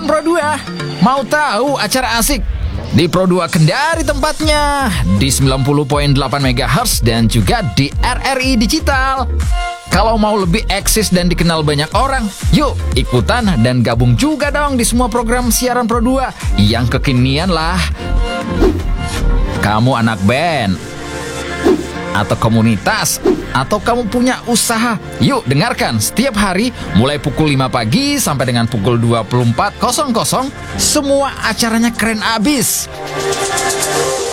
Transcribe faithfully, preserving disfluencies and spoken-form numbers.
Pro dua. Mau tahu acara asik? Di Pro dua Kendari tempatnya, di sembilan puluh koma delapan megahertz dan juga di R R I Digital. Kalau mau lebih eksis dan dikenal banyak orang, yuk ikutan dan gabung juga dong di semua program siaran Pro dua yang kekinian lah. Kamu anak band atau komunitas, atau kamu punya usaha, yuk dengarkan setiap hari mulai pukul lima pagi sampai dengan pukul dua puluh empat nol nol. Semua acaranya keren abis.